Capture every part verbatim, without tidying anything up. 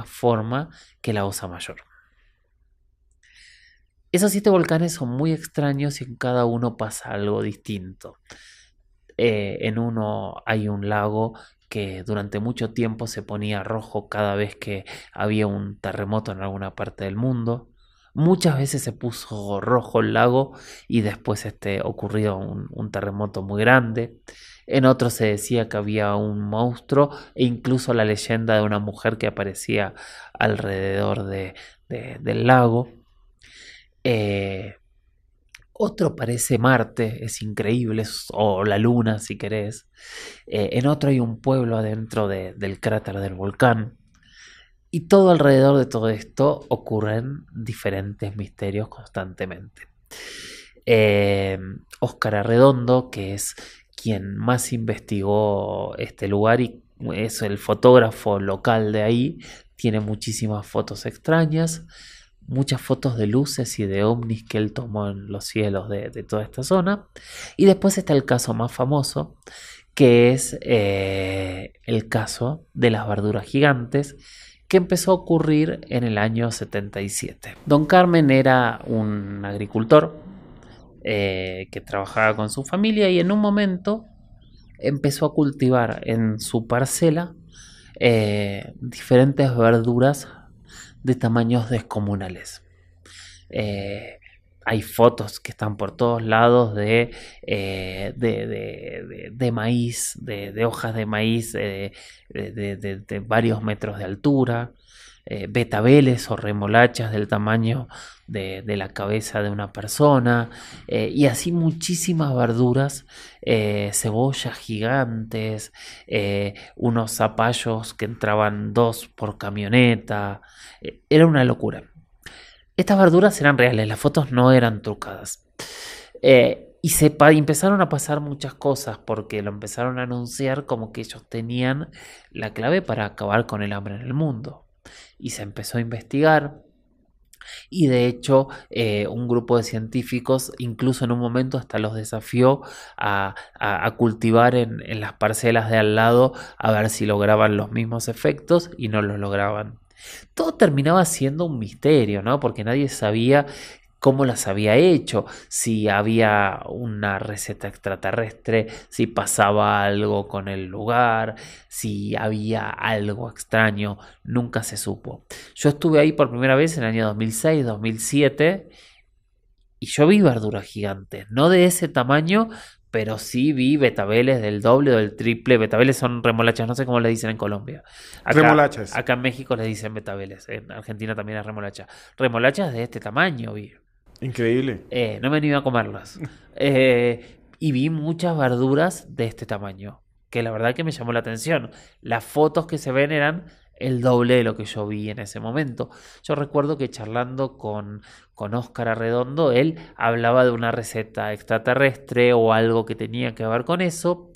forma que la Osa Mayor. Esos siete volcanes son muy extraños y en cada uno pasa algo distinto. Eh, en uno hay un lago que durante mucho tiempo se ponía rojo cada vez que había un terremoto en alguna parte del mundo. Muchas veces se puso rojo el lago y después este, ocurrió un, un terremoto muy grande. En otro se decía que había un monstruo e incluso la leyenda de una mujer que aparecía alrededor de, de, del lago. Eh, Otro parece Marte, es increíble, o la Luna si querés. Eh, en otro hay un pueblo adentro de, del cráter del volcán. Y todo alrededor de todo esto ocurren diferentes misterios constantemente. Eh, Óscar Arredondo, que es quien más investigó este lugar y es el fotógrafo local de ahí, tiene muchísimas fotos extrañas, muchas fotos de luces y de ovnis que él tomó en los cielos de, de toda esta zona. Y después está el caso más famoso, que es eh, el caso de las verduras gigantes, que empezó a ocurrir en el año setenta y siete. Don Carmen era un agricultor eh, que trabajaba con su familia y en un momento empezó a cultivar en su parcela eh, diferentes verduras de tamaños descomunales. Eh, hay fotos que están por todos lados de, eh, de, de, de, de maíz, de, de hojas de maíz eh, de, de, de, de varios metros de altura, eh, betabeles o remolachas del tamaño de, de la cabeza de una persona, eh, y así muchísimas verduras, eh, cebollas gigantes, eh, unos zapallos que entraban dos por camioneta. Eh, era una locura. Estas verduras eran reales, las fotos no eran trucadas. Eh, y se pa- empezaron a pasar muchas cosas porque lo empezaron a anunciar como que ellos tenían la clave para acabar con el hambre en el mundo. Y se empezó a investigar. Y de hecho, eh, un grupo de científicos, incluso en un momento hasta los desafió a, a, a cultivar en, en las parcelas de al lado a ver si lograban los mismos efectos y no los lograban. Todo terminaba siendo un misterio, ¿no? Porque nadie sabía cómo las había hecho, si había una receta extraterrestre, si pasaba algo con el lugar, si había algo extraño, nunca se supo. Yo estuve ahí por primera vez en el año dos mil seis, dos mil siete y yo vi verduras gigantes, no de ese tamaño, pero sí vi betabeles del doble o del triple. Betabeles son remolachas, no sé cómo le dicen en Colombia. Acá, Remolachas. acá en México les dicen betabeles, en Argentina también es remolacha. Remolachas de este tamaño vi. Increíble. Eh, no me animé a comerlas. Eh, y vi muchas verduras de este tamaño, que la verdad que me llamó la atención. Las fotos que se ven eran el doble de lo que yo vi en ese momento. Yo recuerdo que charlando con, con Óscar Arredondo, él hablaba de una receta extraterrestre o algo que tenía que ver con eso.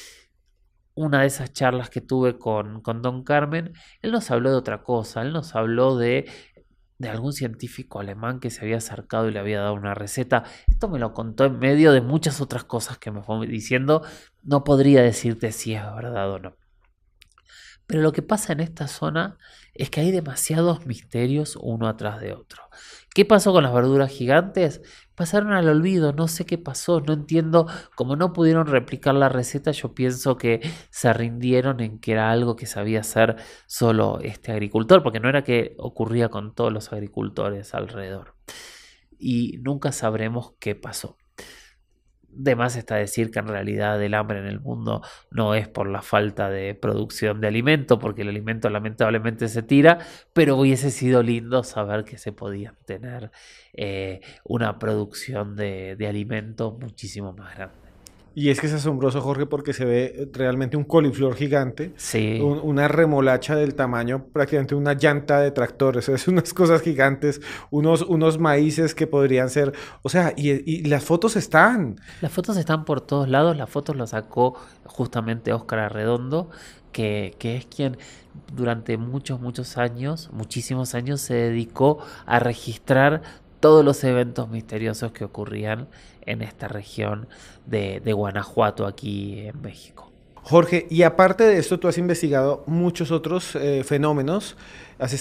Una de esas charlas que tuve con, con Don Carmen, él nos habló de otra cosa, él nos habló de de algún científico alemán que se había acercado y le había dado una receta. Esto me lo contó en medio de muchas otras cosas que me fue diciendo. No podría decirte si es verdad o no. Pero lo que pasa en esta zona es que hay demasiados misterios uno atrás de otro. ¿Qué pasó con las verduras gigantes? Pasaron al olvido, no sé qué pasó, no entiendo. Como no pudieron replicar la receta, yo pienso que se rindieron en que era algo que sabía hacer solo este agricultor, porque no era que ocurría con todos los agricultores alrededor. Y nunca sabremos qué pasó. De más está decir que en realidad el hambre en el mundo no es por la falta de producción de alimento, porque el alimento lamentablemente se tira, pero hubiese sido lindo saber que se podía tener eh, una producción de, de alimento muchísimo más grande. Y es que es asombroso, Jorge, porque se ve realmente un coliflor gigante, Sí. un, una remolacha del tamaño prácticamente una llanta de tractor, o sea, es unas cosas gigantes, unos, unos maíces que podrían ser, o sea, y, y las fotos están. Las fotos están por todos lados, las fotos las sacó justamente Óscar Arredondo, que, que es quien durante muchos, muchos años, muchísimos años, se dedicó a registrar todos los eventos misteriosos que ocurrían en esta región de, de Guanajuato, aquí en México. Jorge, y aparte de esto, tú has investigado muchos otros eh, fenómenos, has